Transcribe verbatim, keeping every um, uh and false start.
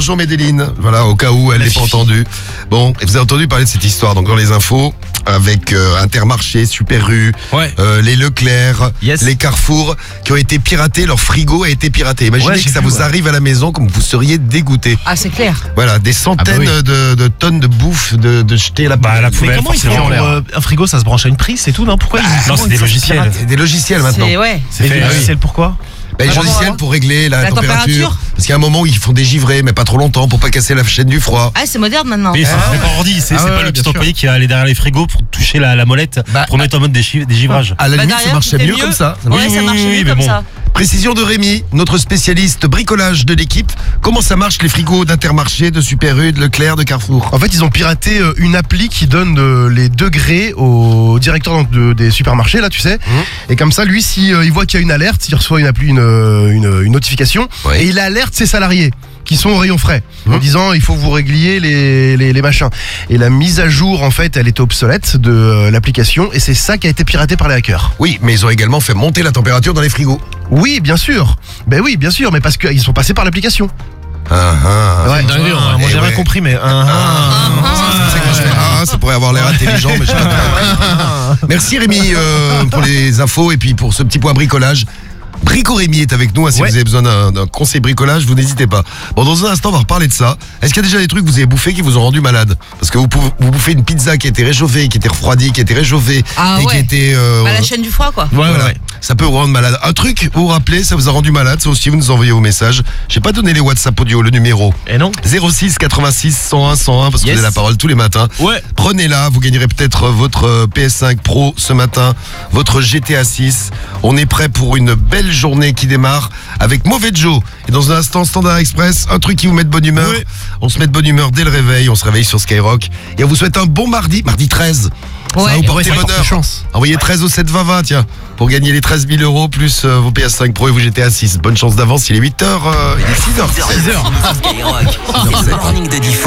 bonjour Médeline. Voilà, au cas où elle n'est pas entendue. Bon, et vous avez entendu parler de cette histoire, donc dans les infos, avec euh, Intermarché, Super U, Ouais. euh, les Leclerc, Yes. les Carrefour, qui ont été piratés, leur frigo a été piraté. Imaginez Ouais, que j'ai ça vu, vous ouais. arrive à la maison, comme vous seriez dégoûté. Ah, c'est clair. Voilà, des centaines Ah bah de, de tonnes de bouffe de, de jeter à la Bah, poubelle. la Mais poubelle, comment ils font forcément, pour, l'air. euh, un frigo, ça se branche à une prise, c'est tout, non? Pourquoi ils- Non, comment c'est des ils- logiciels. C'est des logiciels maintenant. C'est, ouais. C'est Mais fait, des ah oui. logiciels, pourquoi? Bah, les Ah, logiciels bon, pour régler la, La température. Parce qu'il y a un moment où ils font dégivrer, mais pas trop longtemps, pour pas casser la chaîne du froid. Ah, c'est moderne maintenant. Mais c'est Ah c'est pas ordi, c'est Ah c'est ouais, pas le bien petit sûr. employé qui va aller derrière les frigos pour toucher la, la molette, Bah, pour mettre en mode déchi- dégivrage. À la Bah, limite, derrière, ça marchait c'était mieux, mieux. comme ça. Ça Ouais, marchait ça oui, marche oui, mieux mais comme bon. ça. Précision de Rémi, notre spécialiste bricolage de l'équipe. Comment ça marche les frigos d'Intermarché, de Super U, de Leclerc, de Carrefour? En fait, ils ont piraté euh, une appli qui donne euh, les degrés au directeur donc, de- des supermarchés, là, tu sais. Et comme ça, lui, si euh, il voit qu'il y a une alerte, il reçoit une appli, une, euh, une, une notification, Ouais. et il alerte ses salariés qui sont au rayon frais, en Mhm. disant il faut que vous régliez les, les, les machins. Et la mise à jour, en fait, elle était obsolète de euh, l'application, et c'est ça qui a été piraté par les hackers. Oui, mais ils ont également fait monter la température dans les frigos. Oui, bien sûr. Ben oui, bien sûr, mais parce qu'ils sont passés par l'application. Ah, ah. Ouais. Dingue, Ah, moi eh j'ai rien ouais. compris, mais. un- un- C'est quand je fais ah, ça pourrait avoir l'air intelligent, mais je sais pas. Merci Rémi euh, pour les infos et puis pour ce petit point bricolage. Brico Rémi est avec nous, hein, si Ouais. vous avez besoin d'un d'un conseil bricolage, vous n'hésitez pas. Bon, dans un instant, on va reparler de ça. Est-ce qu'il y a déjà des trucs que vous avez bouffés qui vous ont rendu malade? Parce que vous, pouvez, vous bouffez une pizza qui a été réchauffée, qui était refroidie, qui a été réchauffée Ah et qui ouais. était... euh, Bah, la chaîne du froid, quoi. Ouais, voilà. ouais. Ça peut vous rendre malade. Un truc, vous vous rappelez, ça vous a rendu malade, ça aussi vous nous envoyez vos messages. J'ai pas donné les WhatsApp audio, le numéro. Et non? zéro six quatre-vingt-six cent un cent un parce que Yes. vous avez la parole tous les matins. Ouais. Prenez-la, vous gagnerez peut-être votre euh, P S cinq Pro ce matin, votre G T A six. On est prêt pour une belle journée qui démarre avec Mauvais Joe. Et dans un instant, Standard Express, un truc qui vous met de bonne humeur. Ouais. On se met de bonne humeur dès le réveil, on se réveille sur Skyrock. Et on vous souhaite un bon mardi, mardi treize. Ça va Ouais. vous porter Ouais, ça bonheur. porte chance. Envoyez treize au sept vingt vingt, tiens, pour gagner les treize mille euros plus euh, vos P S cinq Pro et vos G T A six. Bonne chance d'avance, il est huit heures, euh, il est six heures. six heures. Skyrock, c'est le morning de Diffoul.